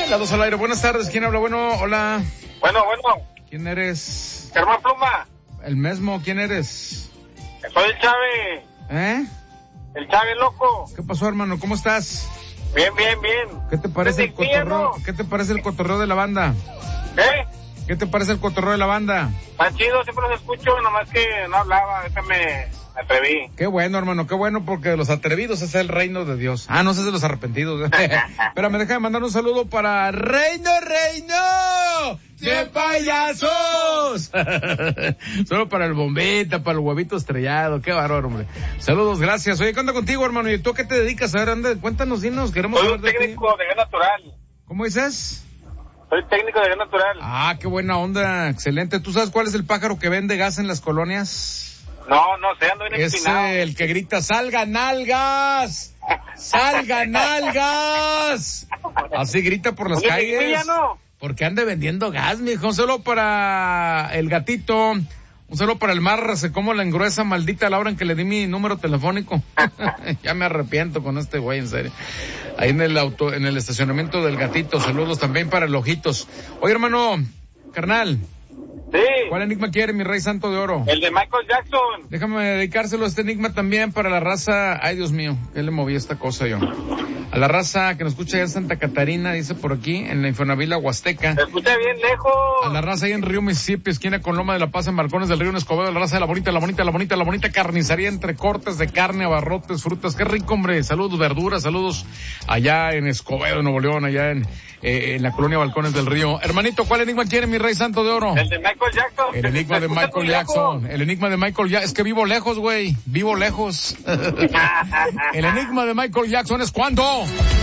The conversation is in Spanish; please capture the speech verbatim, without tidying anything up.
La dos al aire. Buenas tardes. ¿Quién habla? Bueno, hola. Bueno, bueno. ¿Quién eres? Germán Pluma. El mismo. ¿Quién eres? Soy el Chave. ¿Eh? El Chave loco. ¿Qué pasó, hermano? ¿Cómo estás? Bien, bien, bien. ¿Qué te parece el cotorreo? ¿Qué te parece el cotorreo de la banda? ¿Eh? ¿Qué te parece el cotorreo de la banda? Está chido, siempre los escucho, nomás que no hablaba, ese me atreví. Qué bueno, hermano, qué bueno, porque de los atrevidos es el reino de Dios. Ah, no, ese es de los arrepentidos. Espérame, deja de mandar un saludo para Reino, Reino de Payasos. Solo para el bombita, para el huevito estrellado. Qué bárbaro, hombre. Saludos, gracias. Oye, ¿qué onda contigo, hermano? ¿Y tú a qué te dedicas? A ver, anda, cuéntanos, dinos, queremos Soy saber un de ti. técnico de gas natural. ¿Cómo dices? Soy técnico de gas natural. Ah, qué buena onda, excelente. ¿Tú sabes cuál es el pájaro que vende gas en las colonias? No, no sé, ando bien Es empinado. el que grita, ¡salgan algas! ¡Salgan algas! Así grita por las Oye, calles. ya no. Porque ande vendiendo gas, mijo. Un saludo para el gatito. Un saludo para el Marra, se como la engruesa maldita a la hora en que le di mi número telefónico. Ya me arrepiento con este güey, en serio. Ahí en el auto, en el estacionamiento del gatito. Saludos también para el Ojitos. Oye, hermano, carnal. Sí. ¿Cuál enigma quiere, mi rey santo de oro? El de Michael Jackson. Déjame dedicárselo a este enigma también para la raza. Ay, Dios mío, ¿qué le moví esta cosa yo? A la raza que nos escucha allá en Santa Catarina, dice por aquí, en la Infonavila Huasteca. Se escucha bien lejos. A la raza ahí en Río Mississippi, esquina con Loma de la Paz, en Balcones del Río, en Escobedo, a la raza de la bonita, la bonita, la bonita, la bonita carnicería entre cortes de carne, abarrotes, frutas. Qué rico, hombre. Saludos, verduras, saludos allá en Escobedo, Nuevo León, allá en, eh, en la colonia Balcones del Río. Hermanito, ¿cuál enigma quiere, mi rey santo de oro? El de Michael Jackson. El enigma de Michael Jackson. El enigma de Michael Jackson. Es que vivo lejos, güey. Vivo lejos. El enigma de Michael Jackson es ¿cuándo?